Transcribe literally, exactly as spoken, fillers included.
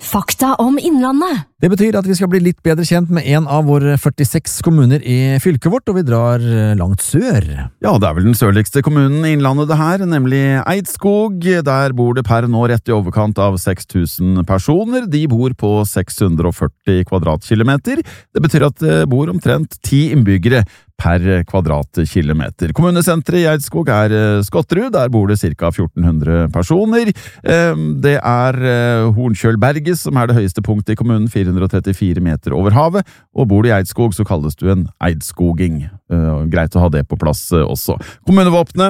Fakta om Innlandet. Det betyr at vi skal bli litt bedre kjent med en av våre førtiseks kommuner i fylket vårt, og vi drar langt sør. Ja, det er vel den sørligste kommunen i Innlandet det her, nemlig Eidskog. Der bor det per nå rett i overkant av seks tusen personer. De bor på seks hundre og førti kvadratkilometer. Det betyr at det bor omtrent ti innbyggere per kvadratkilometer. Kommunesenteret i Eidskog er Skotterud, der bor det ca. fjorten hundre personer. Det er Hornkjølberget som er det høyeste punktet i kommunen, fire hundre og trettifire meter over havet, og bor du i Eidskog så kalles du en eidskoging. Greit å ha det på plass også. Kommunevåpenet